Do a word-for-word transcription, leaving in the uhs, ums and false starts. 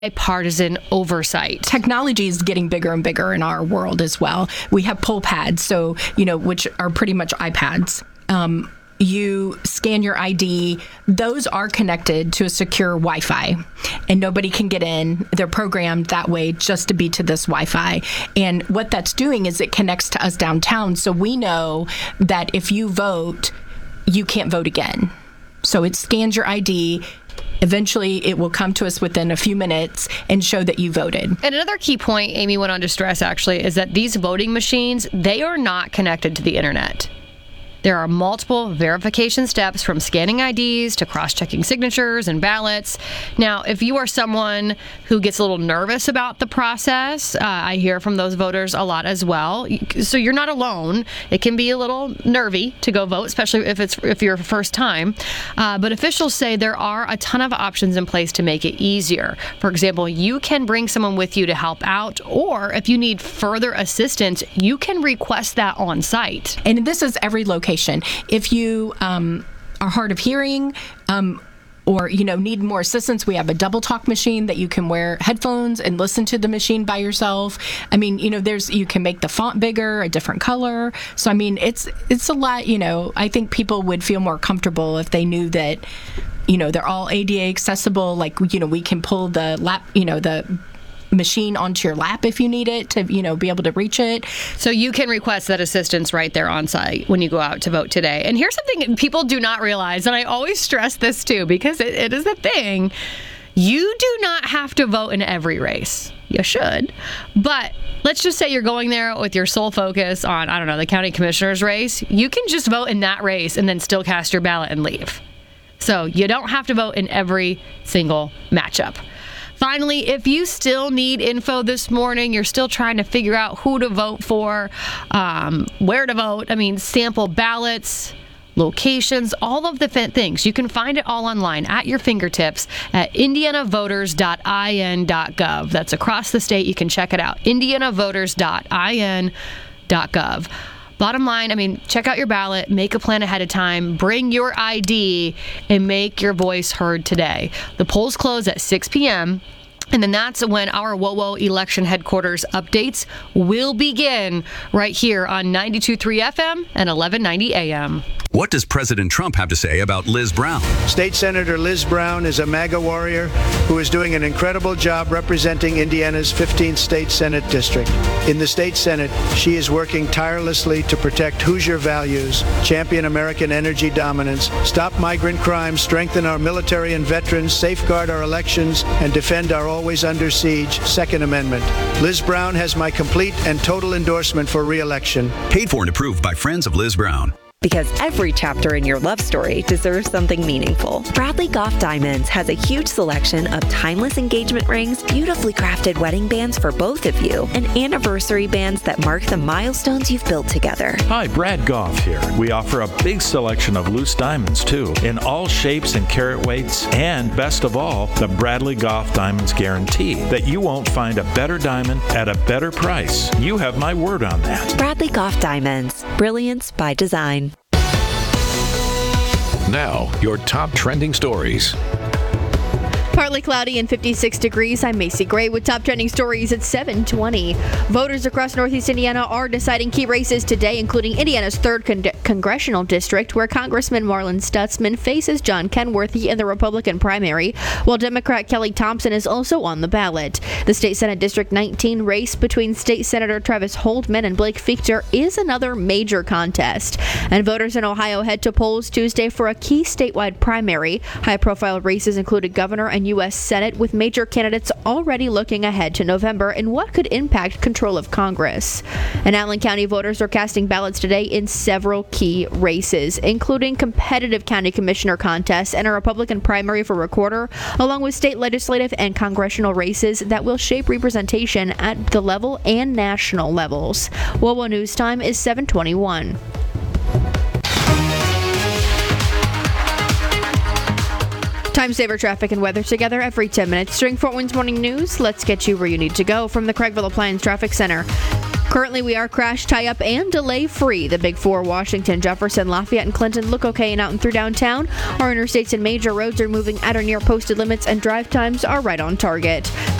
bipartisan oversight. Technology is getting bigger and bigger in our world as well. We have poll pads, so, you know, which are pretty much iPads. Um, you scan your I D. Those are connected to a secure Wi-Fi, and nobody can get in. They're programmed that way just to be to this Wi-Fi. And what that's doing is it connects to us downtown, so we know that if you vote, you can't vote again. So it scans your I D. Eventually, it will come to us within a few minutes and show that you voted. And another key point Amy went on to stress, actually, is that these voting machines, they are not connected to the internet. There are multiple verification steps from scanning I Ds to cross-checking signatures and ballots. Now, if you are someone who gets a little nervous about the process, uh, I hear from those voters a lot as well. So you're not alone. It can be a little nervy to go vote, especially if it's if you're first time. Uh, but officials say there are a ton of options in place to make it easier. For example, you can bring someone with you to help out, or if you need further assistance, you can request that on site. And this is every location. If you um, are hard of hearing um, or, you know, need more assistance, we have a double talk machine that you can wear headphones and listen to the machine by yourself. I mean, you know, there's you can make the font bigger, a different color. So, I mean, it's it's a lot, you know, I think people would feel more comfortable if they knew that, you know, they're all A D A accessible. Like, you know, we can pull the lap, you know, the machine onto your lap if you need it to, you know, be able to reach it. So you can request that assistance right there on site when you go out to vote today. And here's something people do not realize, and I always stress this too, because it, it is a thing. You do not have to vote in every race. You should. But let's just say you're going there with your sole focus on, I don't know, the county commissioner's race. You can just vote in that race and then still cast your ballot and leave. So you don't have to vote in every single matchup. Finally, if you still need info this morning, you're still trying to figure out who to vote for, um, where to vote, I mean, sample ballots, locations, all of the things. You can find it all online at your fingertips at indiana voters dot i n dot gov. That's across the state. You can check it out, indiana voters dot i n dot gov. Bottom line, I mean, check out your ballot, make a plan ahead of time, bring your I D, and make your voice heard today. The polls close at six p.m., and then that's when our W O W O election headquarters updates will begin right here on ninety-two point three F M and eleven ninety A M. What does President Trump have to say about Liz Brown? State Senator Liz Brown is a MAGA warrior who is doing an incredible job representing Indiana's fifteenth State Senate District. In the State Senate, she is working tirelessly to protect Hoosier values, champion American energy dominance, stop migrant crime, strengthen our military and veterans, safeguard our elections, and defend our always under siege Second Amendment. Liz Brown has my complete and total endorsement for re-election. Paid for and approved by friends of Liz Brown. Because every chapter in your love story deserves something meaningful. Bradley Goff Diamonds has a huge selection of timeless engagement rings, beautifully crafted wedding bands for both of you, and anniversary bands that mark the milestones you've built together. Hi, Brad Goff here. We offer a big selection of loose diamonds, too, in all shapes and carat weights, and best of all, the Bradley Goff Diamonds guarantee that you won't find a better diamond at a better price. You have my word on that. Bradley Goff Diamonds. Brilliance by design. Now, your top trending stories. Partly cloudy and fifty-six degrees. I'm Macy Gray with top trending stories at seven twenty. Voters across Northeast Indiana are deciding key races today, including Indiana's third con- congressional district, where Congressman Marlin Stutzman faces John Kenworthy in the Republican primary, while Democrat Kelly Thompson is also on the ballot. The State Senate District nineteen race between State Senator Travis Holdman and Blake Fichter is another major contest. And voters in Ohio head to polls Tuesday for a key statewide primary. High-profile races included governor and U S Senate, with major candidates already looking ahead to November in what could impact control of Congress. And Allen County voters are casting ballots today in several key races, including competitive county commissioner contests and a Republican primary for recorder, along with state legislative and congressional races that will shape representation at the level and national levels. W O W O News Time is seven twenty-one. Time saver traffic and weather together every ten minutes. During Fort Wayne's Morning News, let's get you where you need to go from the Craigville Appliance Traffic Center. Currently, we are crash, tie-up, and delay-free. The Big Four, Washington, Jefferson, Lafayette, and Clinton look okay and out and through downtown. Our interstates and major roads are moving at or near posted limits, and drive times are right on target.